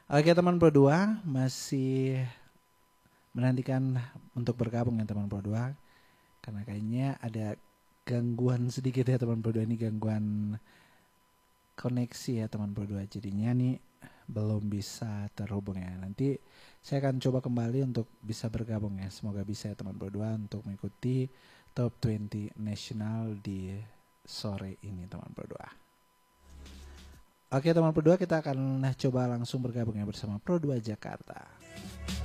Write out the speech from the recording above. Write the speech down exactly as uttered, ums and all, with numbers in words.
Oke teman Pro dua, masih menantikan untuk bergabung ya teman Pro dua. Karena kayaknya ada gangguan sedikit ya teman Pro dua, ini gangguan koneksi ya teman Pro dua. Jadinya nih belum bisa terhubung ya. Nanti saya akan coba kembali untuk bisa bergabung ya. Semoga bisa ya teman Pro dua untuk mengikuti Top dua puluh Nasional di sore ini teman Pro dua. Oke teman Pro dua, kita akan coba langsung bergabung ya bersama Pro dua Jakarta.